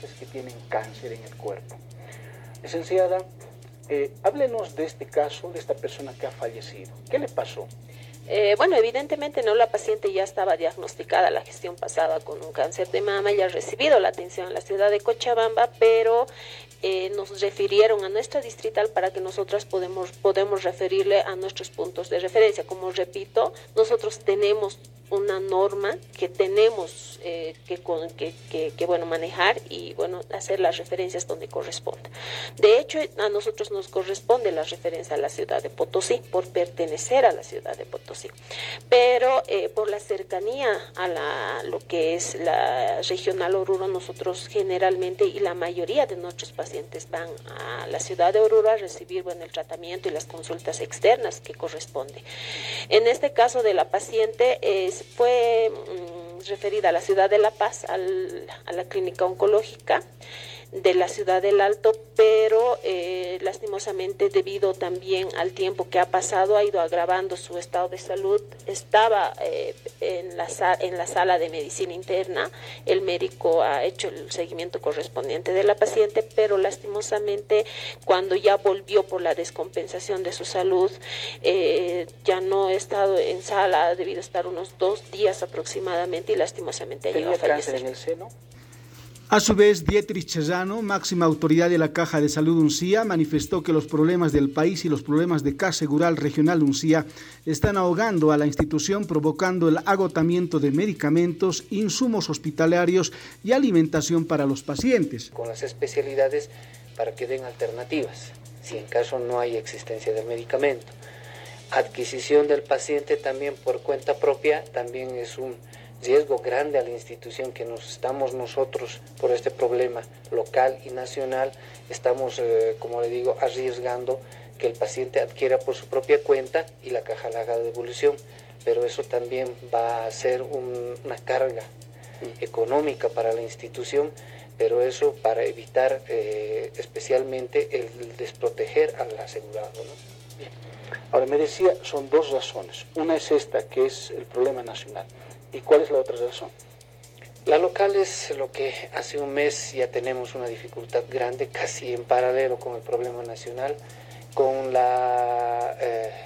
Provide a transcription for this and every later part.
pacientes que tienen cáncer en el cuerpo. Licenciada, háblenos de este caso, de esta persona que ha fallecido. ¿Qué le pasó? Bueno, evidentemente no, la paciente ya estaba diagnosticada la gestión pasada con un cáncer de mama, ya ha recibido la atención en la ciudad de Cochabamba, pero nos refirieron a nuestra distrital para que nosotras podemos referirle a nuestros puntos de referencia. Como repito, nosotros tenemos una norma que tenemos que manejar y hacer las referencias donde corresponde. De hecho, a nosotros nos corresponde la referencia a la ciudad de Potosí por pertenecer a la ciudad de Potosí, pero por la cercanía a lo que es la regional Oruro, nosotros generalmente y la mayoría de nuestros pacientes van a la ciudad de Oruro a recibir el tratamiento y las consultas externas que corresponde. En este caso de la paciente fue referida a la ciudad de La Paz, a la clínica oncológica de la ciudad del Alto, pero lastimosamente debido también al tiempo que ha pasado ha ido agravando su estado de salud. Estaba en la sala de medicina interna, el médico ha hecho el seguimiento correspondiente de la paciente, pero lastimosamente cuando ya volvió por la descompensación de su salud, ya no ha estado en sala, ha debido estar unos 2 días aproximadamente y lastimosamente ha llegado a fallecer. ¿Tenía cáncer en el seno? A su vez, Dietrich Chezano, máxima autoridad de la Caja de Salud Uncía, manifestó que los problemas del país y los problemas de Caja Segural Regional Uncía están ahogando a la institución, provocando el agotamiento de medicamentos, insumos hospitalarios y alimentación para los pacientes. Con las especialidades para que den alternativas, si en caso no hay existencia del medicamento. Adquisición del paciente también por cuenta propia también es un riesgo grande a la institución que estamos nosotros por este problema local y nacional, estamos, como le digo, arriesgando que el paciente adquiera por su propia cuenta y la caja la haga de devolución, pero eso también va a ser una carga económica para la institución, pero eso para evitar especialmente el desproteger al asegurado, ¿no? Bien. Ahora me decía, son 2 razones, una es esta que es el problema nacional. ¿Y cuál es la otra razón? La local es lo que hace un mes ya tenemos una dificultad grande, casi en paralelo con el problema nacional, con la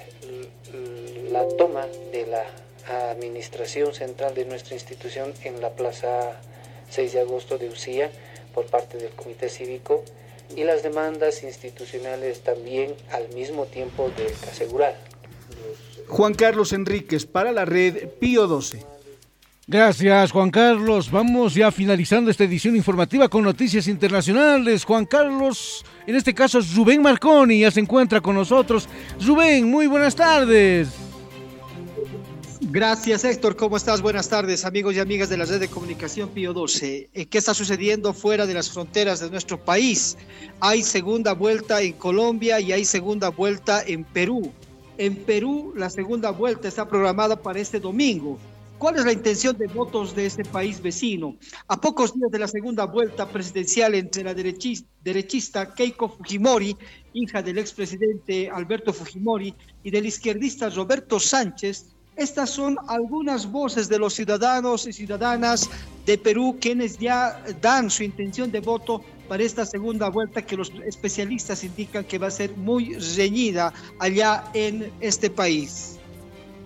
toma de la administración central de nuestra institución en la Plaza 6 de agosto de Ucía por parte del Comité Cívico y las demandas institucionales también al mismo tiempo del Casegural. Juan Carlos Enríquez para la red Pío 12. Gracias, Juan Carlos. Vamos ya finalizando esta edición informativa con noticias internacionales. Juan Carlos, en este caso Rubén Marconi ya se encuentra con nosotros. Rubén, muy buenas tardes. Gracias, Héctor. ¿Cómo estás? Buenas tardes, amigos y amigas de la red de comunicación Pío 12. ¿Qué está sucediendo fuera de las fronteras de nuestro país? Hay segunda vuelta en Colombia y hay segunda vuelta en Perú. En Perú, la segunda vuelta está programada para este domingo. ¿Cuál es la intención de votos de este país vecino? A pocos días de la segunda vuelta presidencial entre la derechista Keiko Fujimori, hija del expresidente Alberto Fujimori, y del izquierdista Roberto Sánchez, estas son algunas voces de los ciudadanos y ciudadanas de Perú quienes ya dan su intención de voto para esta segunda vuelta que los especialistas indican que va a ser muy reñida allá en este país.